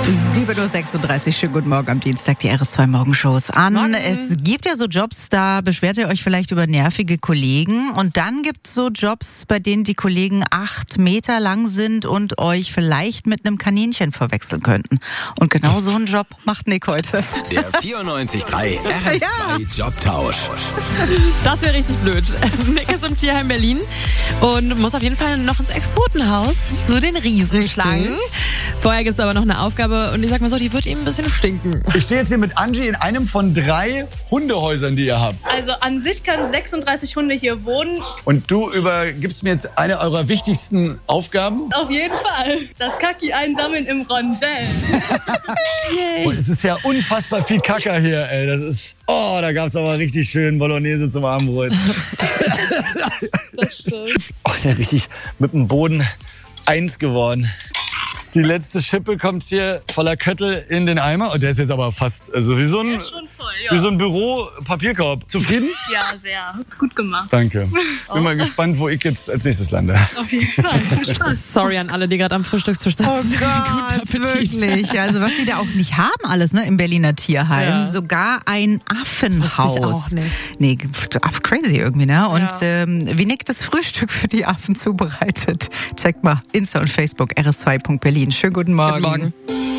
7.36 Uhr, schönen guten Morgen am Dienstag, die RS2 Morgenshows an. Morgen. Es gibt ja so Jobs, da beschwert ihr euch vielleicht über nervige Kollegen. Und dann gibt es so Jobs, bei denen die Kollegen 8 Meter lang sind und euch vielleicht mit einem Kaninchen verwechseln könnten. Und genau so einen Job macht Nick heute. Der 94.3 RS2 Jobtausch. Das wäre richtig blöd. Nick ist im Tierheim Berlin und muss auf jeden Fall noch ins Exotenhaus zu den Riesenschlangen. Richtig. Vorher gibt es aber noch eine Aufgabe und ich sag mal so, die wird ihm ein bisschen stinken. Ich stehe jetzt hier mit Angie in einem von 3 Hundehäusern, die ihr habt. Also an sich können 36 Hunde hier wohnen. Und du übergibst mir jetzt eine eurer wichtigsten Aufgaben. Auf jeden Fall. Das Kaki einsammeln im Rondell. Und es ist ja unfassbar viel Kacker hier, ey. Das ist, da gab's aber richtig schön Bolognese zum Abendbrot. Das stimmt. Der richtig mit dem Boden eins geworden. Die letzte Schippe kommt hier voller Köttel in den Eimer. Und der ist jetzt aber fast wie so ein, Schon voll, ja. wie so ein Büro-Papierkorb. Zufrieden? Ja, sehr. Gut gemacht. Danke. Bin mal gespannt, wo ich jetzt als nächstes lande. Auf jeden Fall. Sorry an alle, die gerade am Frühstückstisch sitzen. Gott, wirklich. Also was die da auch nicht haben alles, ne, im Berliner Tierheim. Ja. Sogar ein Affenhaus. Wusste ich auch nicht. Nee, crazy irgendwie, ne? Und wie Nick das Frühstück für die Affen zubereitet. Checkt mal Insta und Facebook rs2.berlin. Schönen guten Morgen. Guten Morgen.